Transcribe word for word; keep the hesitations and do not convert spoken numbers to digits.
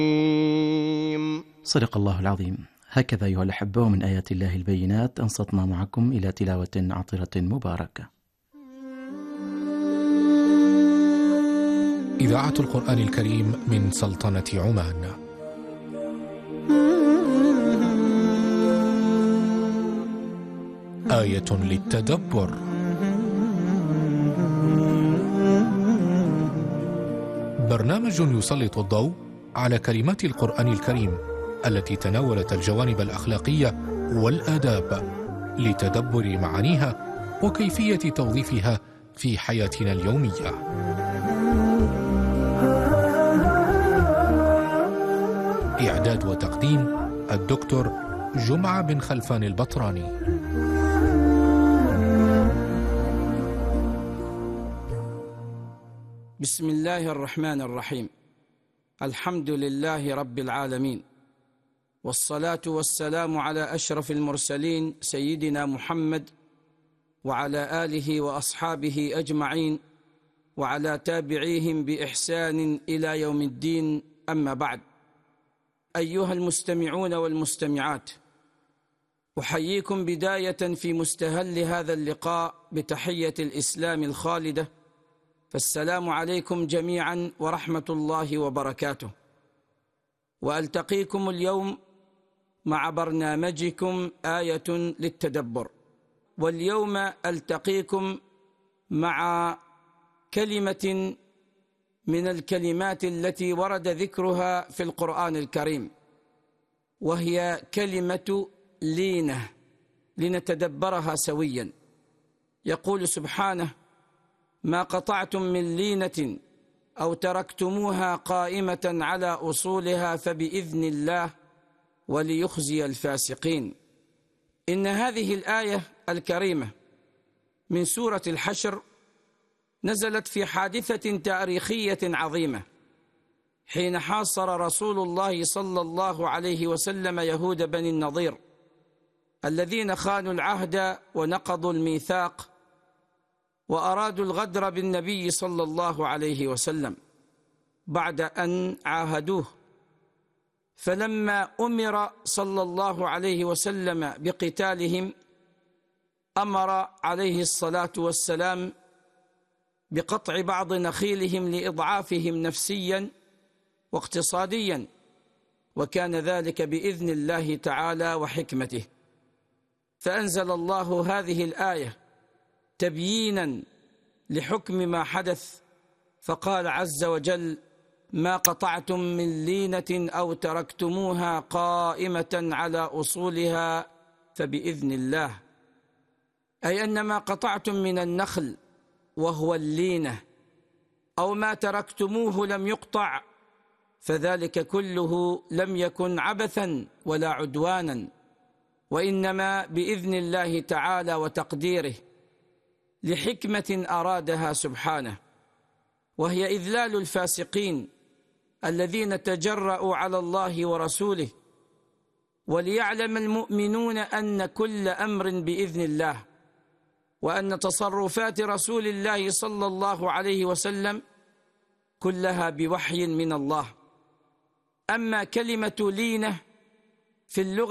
صدق الله العظيم. هكذا أيها الأحبة، من آيات الله البينات أنصتنا معكم إلى تلاوة عطرة مباركة. إذاعة القرآن الكريم من سلطنة عمان. آية للتدبر. برنامج يسلط الضوء على كلمات القرآن الكريم التي تناولت الجوانب الأخلاقية والآداب لتدبر معانيها وكيفية توظيفها في حياتنا اليومية. إعداد وتقديم الدكتور جمعة بن خلفان البطراني. بسم الله الرحمن الرحيم. الحمد لله رب العالمين، والصلاة والسلام على أشرف المرسلين سيدنا محمد وعلى آله وأصحابه أجمعين وعلى تابعيهم بإحسان إلى يوم الدين. أما بعد، أيها المستمعون والمستمعات، أحييكم بداية في مستهل هذا اللقاء بتحية الإسلام الخالدة، فالسلام عليكم جميعا ورحمة الله وبركاته. وألتقيكم اليوم مع برنامجكم آية للتدبر، واليوم ألتقيكم مع كلمة من الكلمات التي ورد ذكرها في القرآن الكريم، وهي كلمة لينة، لنتدبرها سويا. يقول سبحانه: ما قطعتم من لينة أو تركتموها قائمة على أصولها فبإذن الله وليخزي الفاسقين. إن هذه الآية الكريمة من سورة الحشر نزلت في حادثة تاريخية عظيمة، حين حاصر رسول الله صلى الله عليه وسلم يهود بني النضير الذين خانوا العهد ونقضوا الميثاق وأرادوا الغدر بالنبي صلى الله عليه وسلم بعد أن عاهدوه. فلما أمر صلى الله عليه وسلم بقتالهم أمر عليه الصلاة والسلام بقطع بعض نخيلهم لإضعافهم نفسيا واقتصاديا، وكان ذلك بإذن الله تعالى وحكمته. فأنزل الله هذه الآية تبيينا لحكم ما حدث، فقال عز وجل: ما قطعتم من لينة أو تركتموها قائمة على أصولها فبإذن الله، أي أن ما قطعتم من النخل وهو اللينة أو ما تركتموه لم يقطع، فذلك كله لم يكن عبثا ولا عدوانا، وإنما بإذن الله تعالى وتقديره لحكمة أرادها سبحانه، وهي إذلال الفاسقين الذين تجرؤوا على الله ورسوله، وليعلم المؤمنون أن كل أمر بإذن الله، وأن تصرفات رسول الله صلى الله عليه وسلم كلها بوحي من الله. أما كلمة لينة في اللغة